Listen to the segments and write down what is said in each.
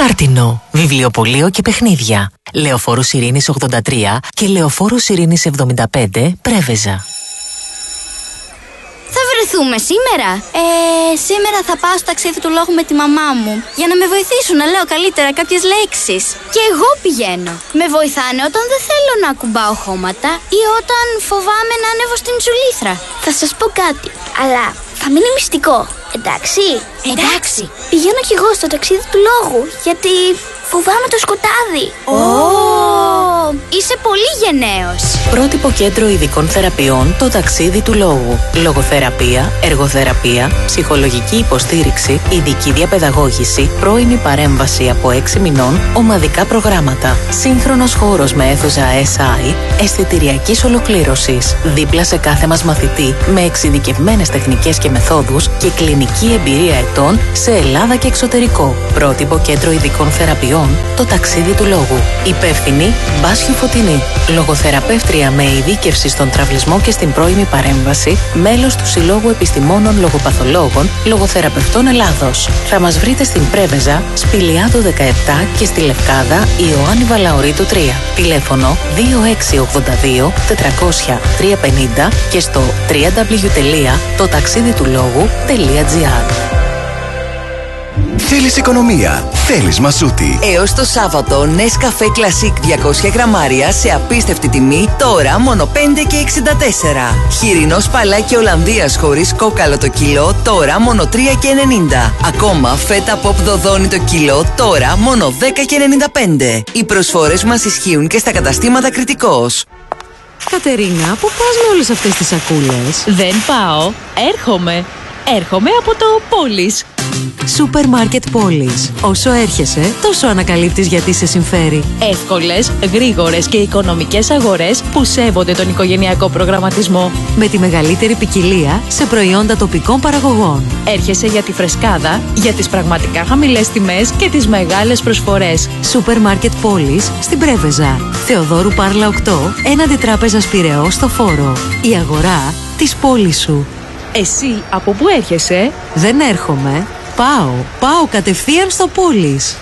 Χάρτινο, βιβλιοπωλείο και παιχνίδια. Λεωφόρος Ειρήνης 83 και Λεωφόρος Ειρήνης 75, Πρέβεζα. Θα βρεθούμε σήμερα? Σήμερα θα πάω στο ταξίδι του λόγου με τη μαμά μου για να με βοηθήσουν να λέω καλύτερα κάποιες λέξεις. Και εγώ πηγαίνω. Με βοηθάνε όταν δεν θέλω να ακουμπάω χώματα ή όταν φοβάμαι να ανέβω στην τσουλήθρα. Θα σας πω κάτι, αλλά θα μείνει μυστικό. Εντάξει? Εντάξει. Πηγαίνω κι εγώ στο ταξίδι του λόγου, γιατί φοβάμαι το σκοτάδι. Είσαι πολύ γενναίος. Πρότυπο κέντρο ειδικών θεραπείων, το ταξίδι του λόγου. Λογοθεραπεία, εργοθεραπεία, ψυχολογική υποστήριξη, ειδική διαπαιδαγώγηση, πρώιμη παρέμβαση από 6 μηνών, ομαδικά προγράμματα. Σύγχρονος χώρος με αίθουσα SI, αισθητηριακής ολοκλήρωσης. Δίπλα σε κάθε μας μαθητή, με εξειδικευμένες τεχνικές και μεθόδους και κλινική εμπειρία ετών σε Ελλάδα και εξωτερικό. Πρότυπο κέντρο ειδικών θεραπείων, το ταξίδι του λόγου. Υπεύθυνη Μπάσχη Φωτεινή. Λογοθεραπεύτρια με ειδίκευση στον τραυλισμό και στην πρώιμη παρέμβαση, μέλος του Συλλόγου Επιστημόνων Λογοπαθολόγων Λογοθεραπευτών Ελλάδος. Θα μας βρείτε στην Πρέβεζα, Σπηλιάδο 17 και στη Λευκάδα Ιωάννη Βαλαωρίτου 3. Τηλέφωνο 2682 400 350 και στο www.totaxiditulogou.gr. Θέλεις οικονομία, θέλεις Μασούτη. Έως το Σάββατο, Nescafé Classic 200 γραμμάρια σε απίστευτη τιμή, τώρα μόνο 5,64. Χοιρινό σπαλάκι Ολλανδίας χωρίς κόκαλο το κιλό, τώρα μόνο 3,90. Ακόμα φέτα pop δοδόνι το κιλό, τώρα μόνο 10,95. Οι προσφορές μας ισχύουν και στα καταστήματα Κρητικός. Κατερίνα, πού πας με όλες αυτές τις σακούλες? Δεν πάω, έρχομαι από το Πόλης. Σούπερ μάρκετ Πόλης. Όσο έρχεσαι, τόσο ανακαλύπτεις γιατί σε συμφέρει. Εύκολες, γρήγορες και οικονομικές αγορές που σέβονται τον οικογενειακό προγραμματισμό. Με τη μεγαλύτερη ποικιλία σε προϊόντα τοπικών παραγωγών. Έρχεσαι για τη φρεσκάδα, για τις πραγματικά χαμηλές τιμές και τις μεγάλες προσφορές. Σούπερ μάρκετ Πόλης στην Πρέβεζα. Θεοδόρου Πάρλα 8, έναντι τράπεζας Πειραιώς στο Φόρο. Η αγορά της πόλης σου. Εσύ από πού έρχεσαι? Δεν έρχομαι. Πάω κατευθείαν στο Πόλης.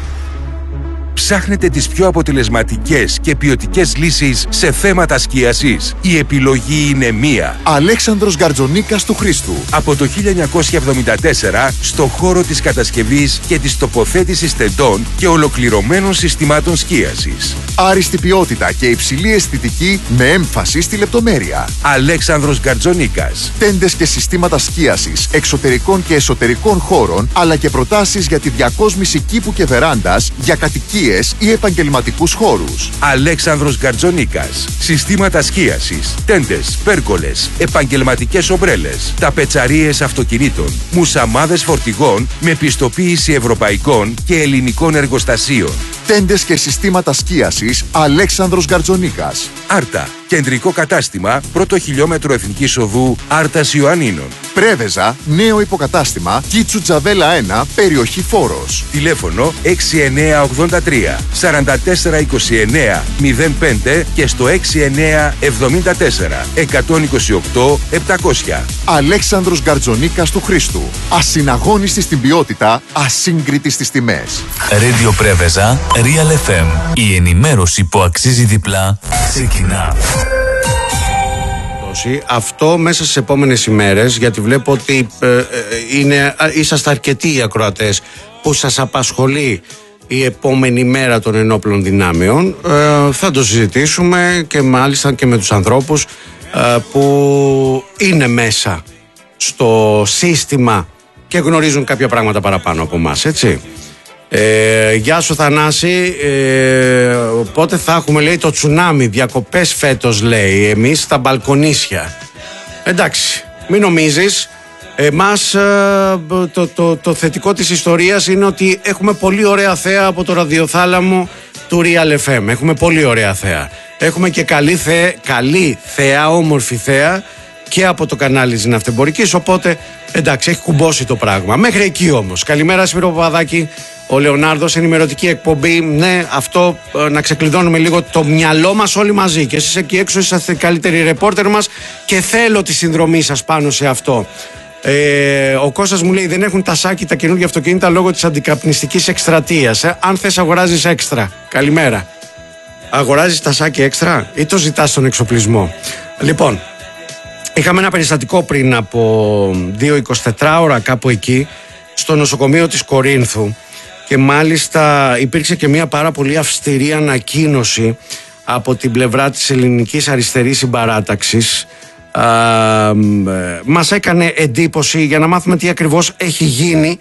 Ψάχνετε τις πιο αποτελεσματικές και ποιοτικές λύσεις σε θέματα σκίασης? Η επιλογή είναι μία. Αλέξανδρος Γκαρτζονίκας του Χρήστου. Από το 1974 στο χώρο της κατασκευής και της τοποθέτησης τεντών και ολοκληρωμένων συστημάτων σκίασης. Άριστη ποιότητα και υψηλή αισθητική με έμφαση στη λεπτομέρεια. Αλέξανδρος Γκαρτζονίκας. Τέντες και συστήματα σκίασης εξωτερικών και εσωτερικών χώρων, αλλά και προτάσεις για τη διακόσμηση κήπου και βεράντας για κατοικίες ή επαγγελματικούς χώρους. Αλέξανδρος Γκαρτζονίκας. Συστήματα σκίασης, τέντες, πέρκολες, επαγγελματικές ομπρέλες, ταπετσαρίες αυτοκινήτων, μουσαμάδες φορτηγών με πιστοποίηση ευρωπαϊκών και ελληνικών εργοστασίων. Τέντες και συστήματα σκίασης Αλέξανδρος Γκαρτζονίκας. Άρτα. Κεντρικό κατάστημα, πρώτο χιλιόμετρο Εθνικής Οδού Άρτας Ιωαννίνων. Πρέβεζα, νέο υποκατάστημα, Κίτσου Τζαβέλα 1, περιοχή Φόρος. Τηλέφωνο 6983 4429 05 και στο 6974 128 700. Αλέξανδρος Γκαρτζονίκας του Χρήστου. Ασυναγώνιστη στην ποιότητα, ασύγκριτη στις τιμές. Radio Πρέβεζα, Real FM. Η ενημέρωση που αξίζει διπλά ξεκινά. Αυτό μέσα στις επόμενες ημέρες, γιατί βλέπω ότι είσαστε αρκετοί οι ακροατές που σας απασχολεί η επόμενη μέρα των ενόπλων δυνάμεων, θα το συζητήσουμε και μάλιστα και με τους ανθρώπους που είναι μέσα στο σύστημα και γνωρίζουν κάποια πράγματα παραπάνω από εμάς, έτσι. Γεια σου Θανάση, πότε θα έχουμε, λέει, το τσουνάμι, διακοπές φέτος, λέει, εμείς στα μπαλκονίσια. Εντάξει, μην νομίζεις. Εμάς το θετικό της ιστορίας είναι ότι έχουμε πολύ ωραία θέα από το ραδιοθάλαμο του Real FM. Έχουμε πολύ ωραία θέα. Έχουμε και καλή θέα, όμορφη θέα και από το κανάλι της Ναυτεμπορικής, οπότε εντάξει, έχει κουμπώσει το πράγμα. Μέχρι εκεί όμως. Καλημέρα Σπύρο Παπαδάκη. Ο Λεωνάρδος, ενημερωτική εκπομπή. Ναι, αυτό να ξεκλειδώνουμε λίγο το μυαλό μας όλοι μαζί. Και εσείς εκεί έξω είσαστε οι καλύτεροι ρεπόρτερ μας και θέλω τη συνδρομή σας πάνω σε αυτό. Ο Κώστας μου λέει: δεν έχουν τα σάκι τα καινούργια αυτοκίνητα λόγω της αντικαπνιστικής εκστρατείας. Αν θες, αγοράζεις έξτρα. Καλημέρα. Αγοράζεις τα σάκι έξτρα ή το ζητάς στον εξοπλισμό? Λοιπόν, είχαμε ένα περιστατικό πριν από 2-24 ώρα κάπου εκεί στο νοσοκομείο της Κορίνθου και μάλιστα υπήρξε και μια πάρα πολύ αυστηρή ανακοίνωση από την πλευρά της Ελληνικής Αριστερής Συμπαράταξης. Μας έκανε εντύπωση για να μάθουμε τι ακριβώς έχει γίνει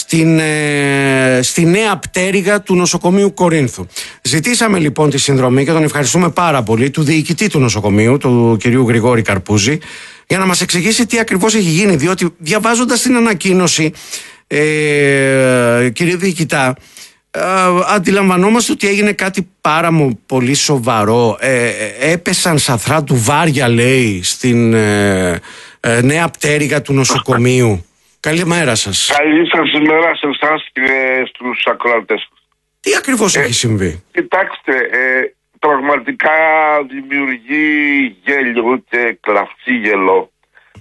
στη νέα πτέρυγα του νοσοκομείου Κορίνθου. Ζητήσαμε λοιπόν τη συνδρομή και τον ευχαριστούμε πάρα πολύ του διοικητή του νοσοκομείου, του κυρίου Γρηγόρη Καρπούζη, για να μας εξηγήσει τι ακριβώς έχει γίνει, διότι διαβάζοντας την ανακοίνωση, κύριε διοικητά, αντιλαμβανόμαστε ότι έγινε κάτι πάρα πολύ σοβαρό. Έπεσαν σαθρά του βάρια, λέει, στην νέα πτέρυγα του νοσοκομείου. Καλημέρα σας. Καλή σας ημέρα σε εσάς και στους ακροατές. Τι ακριβώς έχει συμβεί? Κοιτάξτε, πραγματικά δημιουργεί γέλιο και κλαυσίγελο.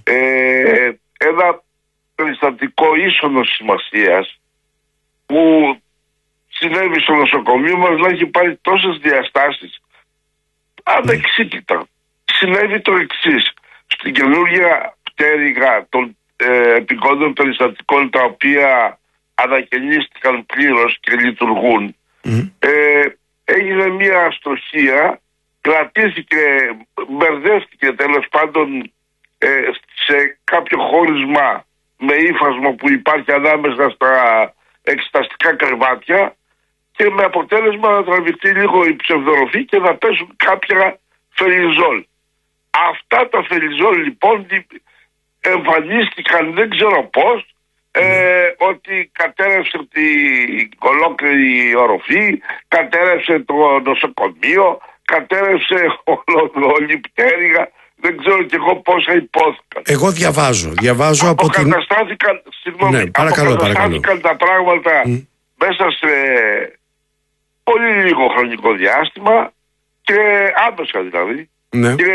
Ένα περιστατικό ίσονος σημασίας που συνέβη στο νοσοκομείο μας, να έχει πάρει τόσες διαστάσεις ανεξίτητα. Συνέβη το εξής: στην καινούργια πτέρυγα των επικόντων περιστατικών, τα οποία ανακαινίστηκαν πλήρως και λειτουργούν, έγινε μια αστοχία, κρατήθηκε, μπερδεύτηκε τέλος πάντων σε κάποιο χώρισμα με ύφασμα που υπάρχει ανάμεσα στα εξεταστικά κρεβάτια, και με αποτέλεσμα να τραβηχτεί λίγο η ψευδοροφή και να πέσουν κάποια φελιζόλ. Αυτά τα φελιζόλ λοιπόν εμφανίστηκαν, δεν ξέρω πώς, ότι κατέρευσε την ολόκληρη οροφή, κατέρευσε το νοσοκομείο, κατέρευσε όλη η πτέρυγα, δεν ξέρω κι εγώ πόσα υπόθηκαν. Εγώ διαβάζω από την... Αποκαταστάθηκαν τα πράγματα μέσα σε πολύ λίγο χρονικό διάστημα και άμεσα δηλαδή. Ναι. Και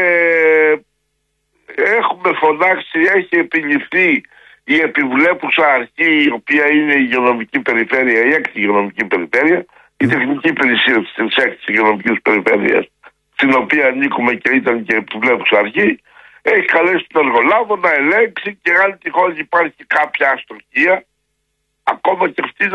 έχουμε φωνάξει, έχει επιληφθεί η επιβλέπουσα αρχή, η οποία είναι η υγειονομική περιφέρεια, η έκτη υγειονομική περιφέρεια, η τεχνική υπηρεσία της έκτης υγειονομικής περιφέρειας, στην οποία ανήκουμε και ήταν και επιβλέπουσα αρχή, έχει καλέσει τον εργολάβο να ελέγξει και αν τυχόν υπάρχει κάποια αστοχία, ακόμα και αυτή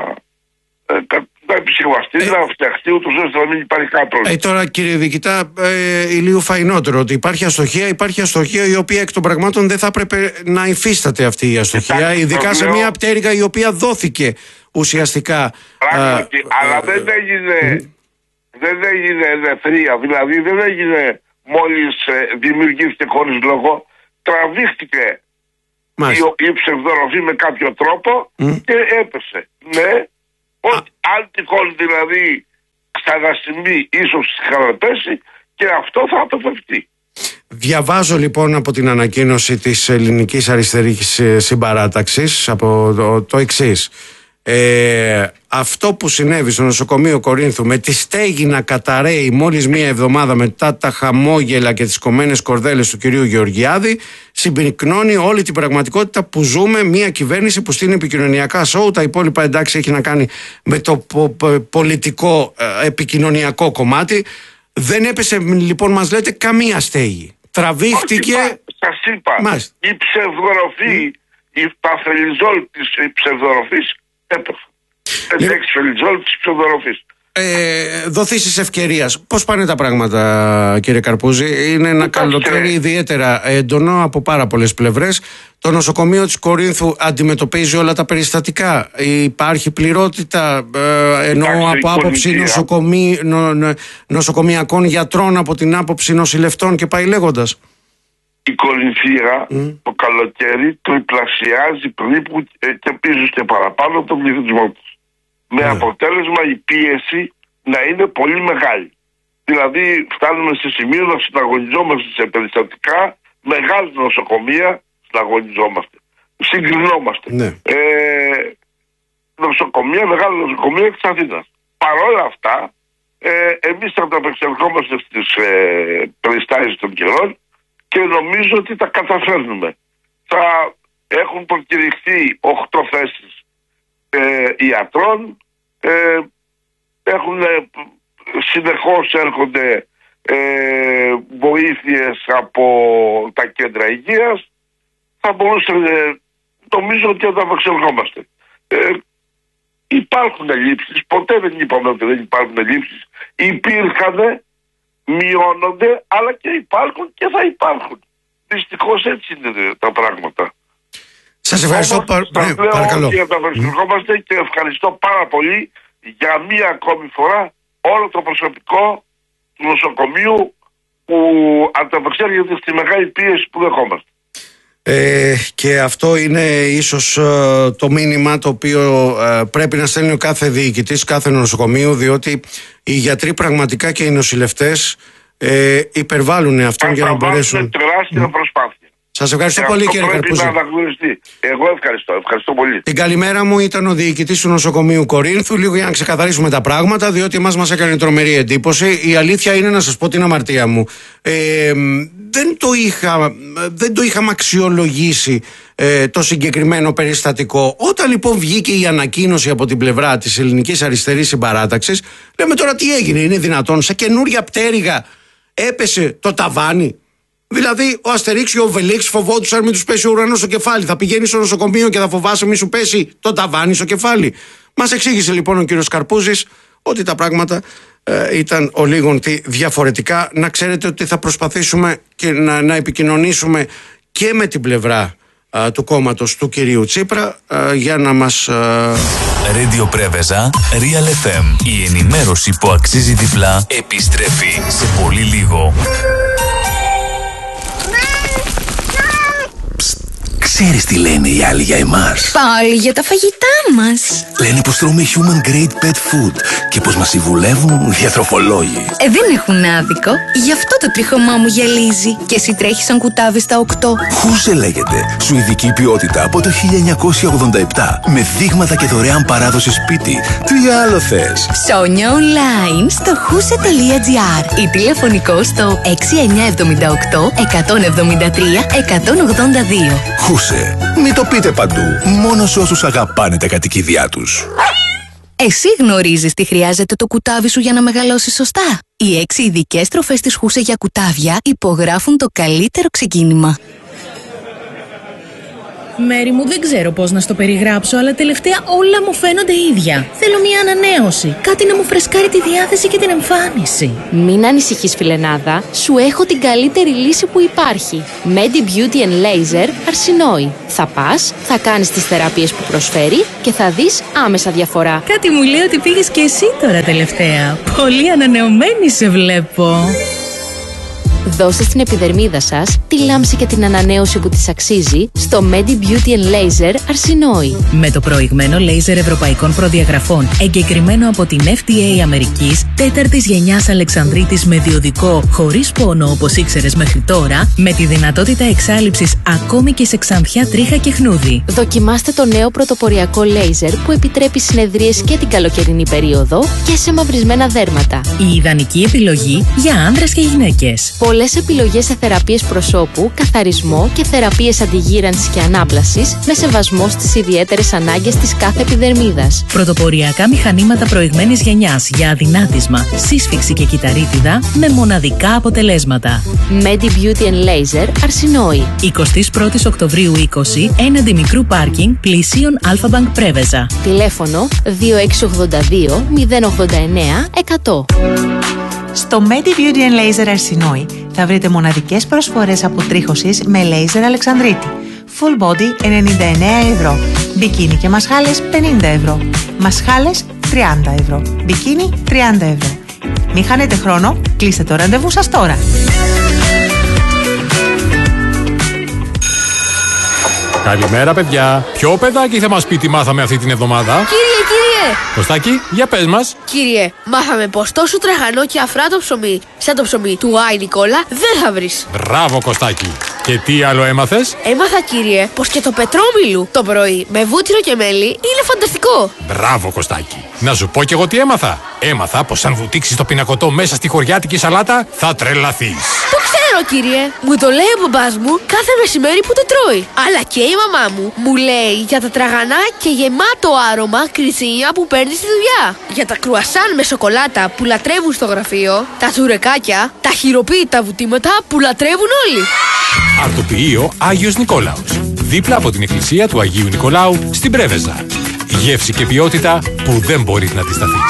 να επισυμβαστεί, να φτιαχτεί ούτως ώστε να μην υπάρχει κάποιο. Τώρα, κύριε διοικητά, λίγο φαϊνότερο ότι υπάρχει αστοχία η οποία εκ των πραγμάτων δεν θα έπρεπε να υφίσταται αυτή η αστοχία, ειδικά σε μια πτέρυγα η οποία δόθηκε ουσιαστικά. Πράγματι, αλλά δεν έγινε ελευθερία, δηλαδή δεν έγινε μόλις δημιουργήθηκε χωρίς λόγο, τραβήχτηκε η ψευδοροφή με κάποιο τρόπο και έπεσε. Ναι, αν τυχόν δηλαδή ξανασυμβεί, ίσως ξαναπέσει και αυτό θα αποφευκτεί. Διαβάζω λοιπόν από την ανακοίνωση της Ελληνικής Αριστερής Συμπαράταξης από το εξής. Αυτό που συνέβη στο νοσοκομείο Κορίνθου, με τη στέγη να καταραίει μόλις μία εβδομάδα μετά τα χαμόγελα και τις κομμένες κορδέλες του κυρίου Γεωργιάδη, συμπυκνώνει όλη την πραγματικότητα που ζούμε. Μία κυβέρνηση που στείνει επικοινωνιακά σοου, τα υπόλοιπα εντάξει έχει να κάνει με το πολιτικό επικοινωνιακό κομμάτι. Δεν έπεσε λοιπόν, μας λέτε, καμία στέγη. Τραβήχτηκε. Σας είπα, η ψευδοροφή, τα φελιζόλ της ψευδοροφής έπεφε. 6 φελιζόλ της ψευδοροφής. Δοθήσεις ευκαιρίας. Πώς πάνε τα πράγματα, κύριε Καρπούζη? Είναι ένα καλοκαίρι ιδιαίτερα έντονο από πάρα πολλές πλευρές. Το νοσοκομείο της Κορίνθου αντιμετωπίζει όλα τα περιστατικά. Υπάρχει πληρότητα, εννοώ από άποψη νοσοκομιακών γιατρών, από την άποψη νοσηλευτών και πάει λέγοντας. Η Κορινθία το καλοκαίρι τριπλασιάζει περίπου και πίσω και παραπάνω τον πληθυσμό της. Με αποτέλεσμα η πίεση να είναι πολύ μεγάλη. Δηλαδή φτάνουμε σε σημείο να συναγωνιζόμαστε σε περιστατικά, μεγάλη νοσοκομεία συναγωνιζόμαστε. Συγκρινόμαστε. Μεγάλα νοσοκομεία της Αθήνας. Παρ' όλα αυτά, εμείς θα ανταπεξερχόμαστε στις περιστάσεις των καιρών και νομίζω ότι τα καταφέρνουμε. Έχουν προκηρυχθεί 8 θέσεις ιατρών. Συνεχώς έρχονται βοήθειες από τα κέντρα υγείας. Θα μπορούσε, νομίζω ότι ανταπεξερχόμαστε. Υπάρχουν ελλείψεις, ποτέ δεν είπαμε ότι δεν υπάρχουν ελλείψεις. Υπήρχαν, μειώνονται, αλλά και υπάρχουν και θα υπάρχουν. Δυστυχώς έτσι είναι τα πράγματα. Σας ευχαριστώ παρακαλώ. Και ανταπεξερχόμαστε και ευχαριστώ πάρα πολύ για μία ακόμη φορά όλο το προσωπικό του νοσοκομείου που ανταπεξέρχεται στη μεγάλη πίεση που δεχόμαστε. Και αυτό είναι ίσως το μήνυμα το οποίο πρέπει να στέλνει ο κάθε διοικητής κάθε νοσοκομείου, διότι οι γιατροί πραγματικά και οι νοσηλευτές υπερβάλλουν αυτόν για να μπορέσουν. Είναι τεράστια προσπάθεια. Σας ευχαριστώ πολύ, κύριε Καρπούζη. Εγώ ευχαριστώ πολύ. Την καλημέρα μου ήταν ο διοικητής του νοσοκομείου Κορίνθου, λίγο για να ξεκαθαρίσουμε τα πράγματα, διότι μας έκανε τρομερή εντύπωση. Η αλήθεια είναι, να σας πω την αμαρτία μου, δεν το είχαμε αξιολογήσει το συγκεκριμένο περιστατικό. Όταν λοιπόν βγήκε η ανακοίνωση από την πλευρά της Ελληνικής Αριστερής Συμπαράταξης, λέμε τώρα τι έγινε, είναι δυνατόν σε καινούρια πτέρυγα έπεσε το ταβάνι? Δηλαδή, ο Αστερίξ και ο Βελίξ φοβόντουσαν μην τους πέσει ο ουρανός στο κεφάλι. Θα πηγαίνει στο νοσοκομείο και θα φοβάσαι μην σου πέσει το ταβάνι στο κεφάλι. Μας εξήγησε λοιπόν ο κύριος Καρπούζης ότι τα πράγματα ήταν ο λίγον τι διαφορετικά. Να ξέρετε ότι θα προσπαθήσουμε και να επικοινωνήσουμε και με την πλευρά του κόμματος του κυρίου Τσίπρα για να μας... Radio Πρέβεζα, Real FM. Η ενημέρωση που αξίζει διπλά επιστρέφει σε πολύ λίγο. Ξέρεις τι λένε οι άλλοι για εμάς? Πάλι για τα φαγητά μας. Λένε πως τρώμε human grade pet food και πως μας συμβουλεύουν διατροφολόγοι. Δεν έχουν άδικο. Γι' αυτό το τρίχωμά μου γυαλίζει. Και εσύ τρέχεις σαν κουτάβι στα 8. Χούσε λέγεται. Σουηδική ποιότητα από το 1987. Με δείγματα και δωρεάν παράδοση σπίτι. Τι άλλο θες? Ψώνια online στο huse.gr ή τηλεφωνικό στο 6978 173 182. Χούσε. Μην το πείτε παντού. Μόνο σε όσους αγαπάνε τα κατοικίδια τους. Εσύ γνωρίζεις τι χρειάζεται το κουτάβι σου για να μεγαλώσει σωστά? Οι 6 ειδικές τροφές της Χούσε για κουτάβια υπογράφουν το καλύτερο ξεκίνημα. Μέρη μου, δεν ξέρω πώς να στο περιγράψω, αλλά τελευταία όλα μου φαίνονται ίδια. Θέλω μια ανανέωση. Κάτι να μου φρεσκάρει τη διάθεση και την εμφάνιση. Μην ανησυχείς, φιλενάδα. Σου έχω την καλύτερη λύση που υπάρχει. Medi Beauty and Laser Αρσινόη. Θα πας, θα κάνεις τις θεραπείες που προσφέρει και θα δεις άμεσα διαφορά. Κάτι μου λέει ότι πήγες και εσύ τώρα τελευταία. Πολύ ανανεωμένη σε βλέπω. Δώστε στην επιδερμίδα σας τη λάμψη και την ανανέωση που της αξίζει στο Medi Beauty and Laser Αρσινόη. Με το προηγμένο λέιζερ ευρωπαϊκών προδιαγραφών, εγκεκριμένο από την FDA Αμερικής, 4ης γενιάς Αλεξανδρίτης με διοδικό, χωρίς πόνο όπως ήξερες μέχρι τώρα, με τη δυνατότητα εξάλειψης ακόμη και σε ξανθιά τρίχα και χνούδι. Δοκιμάστε το νέο πρωτοποριακό λέιζερ που επιτρέπει συνεδρίες και την καλοκαιρινή περίοδο και σε μαυρισμένα δέρματα. Η ιδανική επιλογή για άνδρες και γυναίκες. Πολλές επιλογές σε θεραπείες προσώπου, καθαρισμό και θεραπείες αντιγύρανσης και ανάπλασης με σεβασμό στις ιδιαίτερες ανάγκες της κάθε επιδερμίδας. Πρωτοποριακά μηχανήματα προηγμένης γενιάς για αδυνάτισμα, σύσφυξη και κυταρίτιδα με μοναδικά αποτελέσματα. Medi Beauty and Laser Αρσινόη. 21 Οκτωβρίου 20, έναντι μικρού πάρκινγκ πλησίων Αλφα-Μπανκ Πρέβεζα. Τηλέφωνο 2682 089 100. Στο Medi Beauty and Laser Αρσινόη θα βρείτε μοναδικές προσφορές αποτρίχωσης με λέιζερ Αλεξανδρίτη. Full body 99 ευρώ. Μπικίνι και μασχάλες 50 ευρώ. Μασχάλες 30 ευρώ. Μπικίνι 30 ευρώ. Μην χάνετε χρόνο, κλείστε το ραντεβού σας τώρα. Καλημέρα, παιδιά. Ποιο παιδάκι θα μας πει τι μάθαμε αυτή την εβδομάδα? Κύριε! Κωστάκη, για πες μας. Κύριε, μάθαμε πως τόσο τραχανό και αφράτο ψωμί, σαν το ψωμί του Άι Νικόλα, δεν θα βρεις. Μπράβο, Κωστάκη. Και τι άλλο έμαθες? Έμαθα, κύριε, πως και το πετρόμιλου το πρωί με βούτυρο και μέλι είναι φανταστικό. Μπράβο, Κωστάκη. Να σου πω κι εγώ τι έμαθα. Έμαθα πως αν βουτήξεις το πινακωτό μέσα στη χωριάτικη σαλάτα θα τρελαθείς. Το ξέρω, ξέρω, κύριε. Μου το λέει ο μπαμπάς μου κάθε μεσημέρι που το τρώει. Αλλά και η μαμά μου λέει για τα τραγανά και γεμάτο άρωμα κρυτσίνια που παίρνει στη δουλειά. Για τα κρουασάν με σοκολάτα που λατρεύουν στο γραφείο. Τα τσουρεκάκια, τα χειροποίητα βουτήματα που λατρεύουν όλοι. Αρτοποιείο Άγιος Νικόλαος. Δίπλα από την εκκλησία του Αγίου Νικολάου στην Πρέβεζα. Γεύση και ποιότητα που δεν μπορείς να αντισταθείς.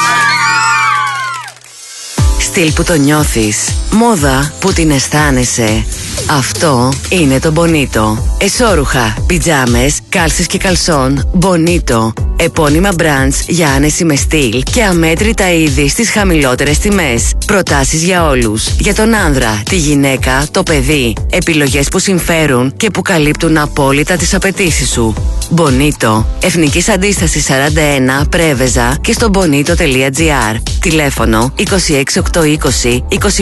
Στυλ που το νιώθεις, μόδα που την αισθάνεσαι. Αυτό είναι το Bonito. Εσώρουχα, πιτζάμες, κάλσες και καλσόν Bonito. Επώνυμα brands για άνεση με στυλ και αμέτρητα είδη στις χαμηλότερες τιμές. Προτάσεις για όλους. Για τον άνδρα, τη γυναίκα, το παιδί. Επιλογές που συμφέρουν και που καλύπτουν απόλυτα τις απαιτήσεις σου. Bonito. Εθνικής Αντίστασης 41 Πρέβεζα και στο bonito.gr. Τηλέφωνο 26820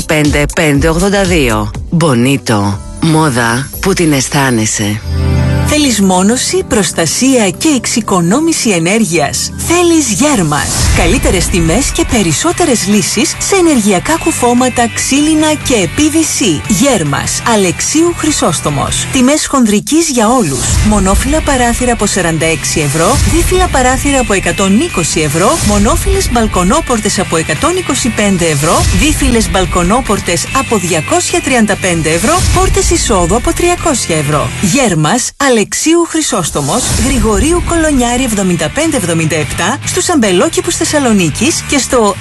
25582. Bonito. Μόδα που την αισθάνεσαι. Θέλεις μόνωση, προστασία και εξοικονόμηση ενέργειας? Θέλεις Γέρμας. Καλύτερες τιμές και περισσότερες λύσεις σε ενεργειακά κουφώματα, ξύλινα και PVC. Γέρμας. Αλεξίου Χρυσόστομος. Τιμές χονδρικής για όλους. Μονόφυλλα παράθυρα από 46 ευρώ, δίφυλλα παράθυρα από 120 ευρώ, μονόφυλλες μπαλκονόπορτες από 125 ευρώ, δίφυλλες μπαλκονόπορτες από 235 ευρώ, πόρτες εισόδου από 300 ευρώ. Γέρμας. Αλεξίου Χρυσόστομος, Γρηγορίου Κολονιάρη 7577, στους αμπελόκηπους Θεσσαλονίκης και στο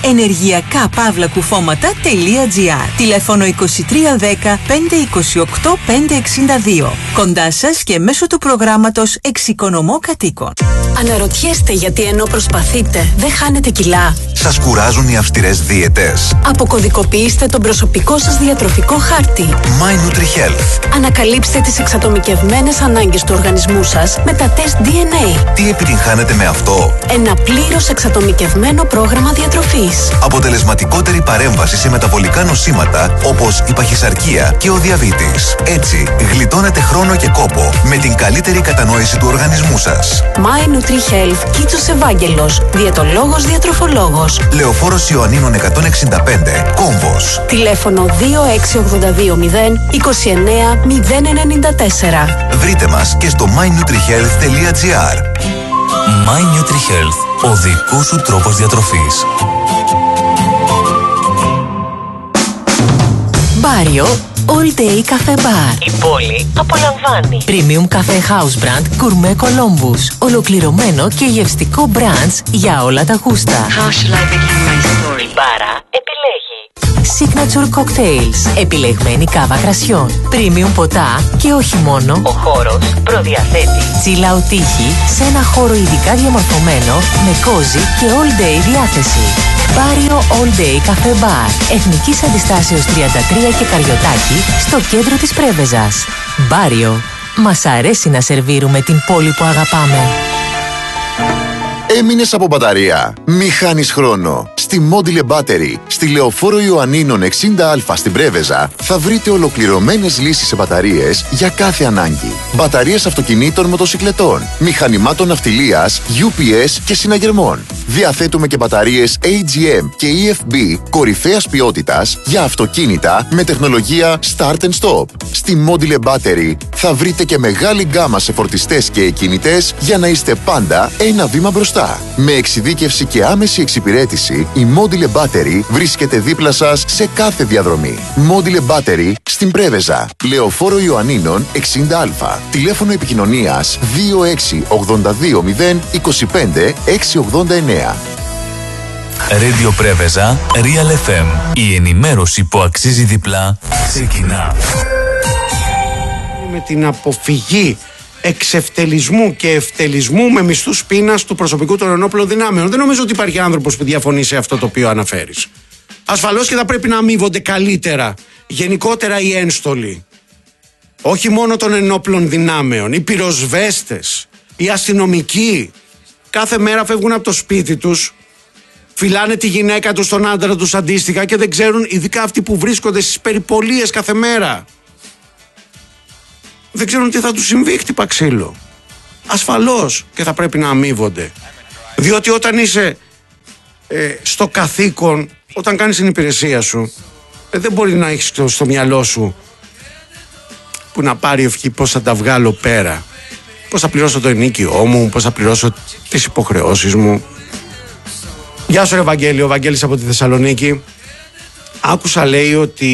ενεργειακά-κουφώματα.gr. Τηλέφωνο 2310 528 562. Κοντά σας και μέσω του προγράμματος Εξοικονομώ Κατοίκων. Αναρωτιέστε γιατί ενώ προσπαθείτε δεν χάνετε κιλά? Σας κουράζουν οι αυστηρές δίαιτες? Αποκωδικοποιήστε τον προσωπικό σας διατροφικό χάρτη. My NutriHealth. Ανακαλύψτε τις εξατομικευμένες ανάγκες του οργανισμού σας με τα τεστ DNA. Τι επιτυγχάνετε με αυτό? Ένα πλήρως εξατομικευμένο πρόγραμμα διατροφής. Αποτελεσματικότερη παρέμβαση σε μεταβολικά νοσήματα όπως η παχυσαρκία και ο διαβήτης. Έτσι, γλιτώνετε χρόνο και κόπο με την καλύτερη κατανόηση του οργανισμού σας. My NutriHealth Κίτσος Ευάγγελος. Διαιτολόγος διατροφολόγος. Λεωφόρος Ιωαννίνων 165, Κόμβος. Τηλέφωνο 26820 29 094. Βρείτε μας και στο mynutrihealth.gr. My NutriHealth. Ο δικός σου τρόπος διατροφής. Μπάριο All Day Cafe Bar. Η πόλη απολαμβάνει. Premium Cafe House Brand Gourmet Columbus. Ολοκληρωμένο και γευστικό brands για όλα τα γούστα. How shall I begin my story? Η μπάρα επιλέγει Signature Cocktails. Επιλεγμένη κάβα κρασιών. Premium ποτά και όχι μόνο. Ο χώρος προδιαθέτει chill out τύχη σε ένα χώρο ειδικά διαμορφωμένο με cozy και all day διάθεση. Μπάριο All Day Cafe Bar. Εθνικής Αντιστάσεως 33 και Καριωτάκη στο κέντρο της Πρέβεζας. Μπάριο. Μας αρέσει να σερβίρουμε την πόλη που αγαπάμε. Έμεινες από μπαταρία? Μη χάνεις χρόνο. Στη Module Battery, στη Λεωφόρο Ιωαννίνων 60Α στην Πρέβεζα, θα βρείτε ολοκληρωμένες λύσεις σε μπαταρίες για κάθε ανάγκη. Μπαταρίες αυτοκινήτων, μοτοσικλετών, μηχανημάτων ναυτιλίας, UPS και συναγερμών. Διαθέτουμε και μπαταρίες AGM και EFB κορυφαίας ποιότητας για αυτοκίνητα με τεχνολογία Start and Stop. Στη Module Battery θα βρείτε και μεγάλη γκάμα σε φορτιστές και εκκινητές για να είστε πάντα ένα βήμα μπροστά. Με εξειδίκευση και άμεση εξυπηρέτηση, η Module Battery βρίσκεται δίπλα σας σε κάθε διαδρομή. Module Battery στην Πρέβεζα, Λεωφόρο Ιωαννίνων 60Α. Τηλέφωνο επικοινωνίας 26820 25 689. Radio Πρέβεζα, Real FM. Η ενημέρωση που αξίζει διπλά ξεκινά. Με την αποφυγή εξευτελισμού και ευτελισμού με μισθούς πείνας του προσωπικού των ενόπλων δυνάμεων. Δεν νομίζω ότι υπάρχει άνθρωπος που διαφωνεί σε αυτό το οποίο αναφέρεις. Ασφαλώς και θα πρέπει να αμείβονται καλύτερα, γενικότερα οι ένστολοι. Όχι μόνο των ενόπλων δυνάμεων, οι πυροσβέστες, οι αστυνομικοί. Κάθε μέρα φεύγουν από το σπίτι τους, φυλάνε τη γυναίκα τους, τον άντρα τους αντίστοιχα και δεν ξέρουν, ειδικά αυτοί που βρίσκονται στις περιπολίες κάθε μέρα. Δεν ξέρουν τι θα τους συμβεί, χτυπά ξύλο. Ασφαλώς και θα πρέπει να αμείβονται. Διότι όταν είσαι στο καθήκον, όταν κάνεις την υπηρεσία σου, δεν μπορεί να έχεις στο μυαλό σου που να πάρει ευχή πώς θα τα βγάλω πέρα. Πώς θα πληρώσω το ενίκιό μου, πώς θα πληρώσω τις υποχρεώσεις μου. Γεια σου ρε Βαγγέλη, ο Βαγγέλης από τη Θεσσαλονίκη. Άκουσα λέει ότι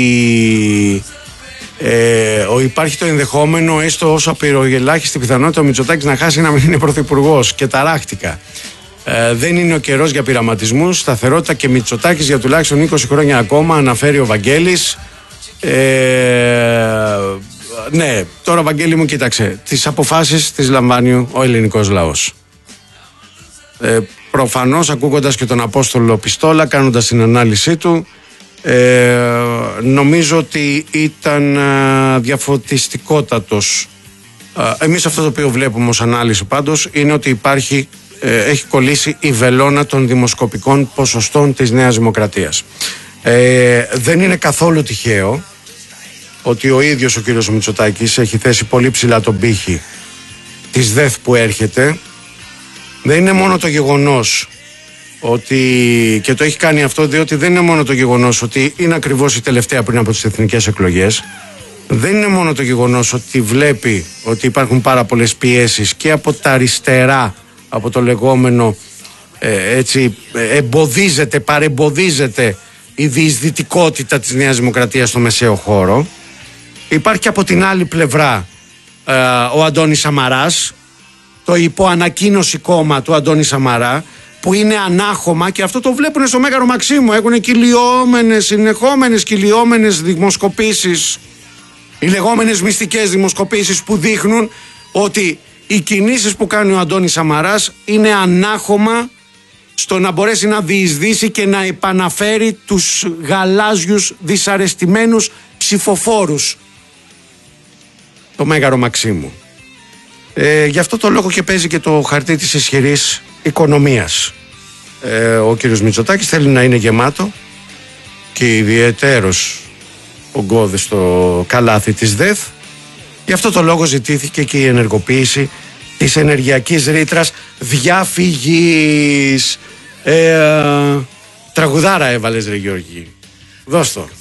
υπάρχει το ενδεχόμενο, έστω όσο απειροελάχιστη πιθανότητα, ο Μητσοτάκης να χάσει να μην είναι πρωθυπουργός, και ταράχτηκα. Δεν είναι ο καιρός για πειραματισμούς, σταθερότητα και Μητσοτάκης για τουλάχιστον 20 χρόνια ακόμα, αναφέρει ο Βαγγέλης. Ναι, τώρα Βαγγέλη μου, κοίταξε, τις αποφάσεις τις λαμβάνει ο ελληνικός λαός. Προφανώς ακούγοντας και τον Απόστολο Πιστόλα, κάνοντας την ανάλυση του, νομίζω ότι ήταν διαφωτιστικότατος. Εμείς αυτό το οποίο βλέπουμε ως ανάλυση πάντως είναι ότι έχει κολλήσει η βελόνα των δημοσκοπικών ποσοστών της Νέας Δημοκρατίας. Δεν είναι καθόλου τυχαίο ότι ο ίδιος ο κύριος Μητσοτάκης έχει θέσει πολύ ψηλά τον πύχη της ΔΕΘ που έρχεται. Δεν είναι μόνο το γεγονός ότι, και το έχει κάνει αυτό διότι δεν είναι μόνο το γεγονός ότι είναι ακριβώς η τελευταία πριν από τις εθνικές εκλογές. Δεν είναι μόνο το γεγονός ότι βλέπει ότι υπάρχουν πάρα πολλές πιέσεις και από τα αριστερά, από το λεγόμενο παρεμποδίζεται η διεισδυτικότητα της Νέας Δημοκρατίας στο μεσαίο χώρο. Υπάρχει και από την άλλη πλευρά ο Αντώνης Σαμαράς, το υποανακοίνωση κόμμα του Αντώνη Σαμαρά, που είναι ανάχωμα, και αυτό το βλέπουν στο Μέγαρο Μαξίμου. Έχουν συνεχόμενες κυλιόμενες δημοσκοπήσεις, οι λεγόμενες μυστικές δημοσκοπήσεις, που δείχνουν ότι οι κινήσεις που κάνει ο Αντώνης Σαμαράς είναι ανάχωμα στο να μπορέσει να διεισδύσει και να επαναφέρει τους γαλάζιους δυσαρεστημένους ψηφοφόρους το Μέγαρο Μαξίμου. Γι' αυτό το λόγο και παίζει και το χαρτί της ισχυρής οικονομίας. Ο κύριος Μητσοτάκης θέλει να είναι γεμάτο και ιδιαιτέρως ογκώδη στο καλάθι της ΔΕΘ. Γι' αυτό το λόγο ζητήθηκε και η ενεργοποίηση της ενεργειακής ρήτρας διαφυγής. Τραγουδάρα έβαλες ρε Γιώργη. Δώσ' το.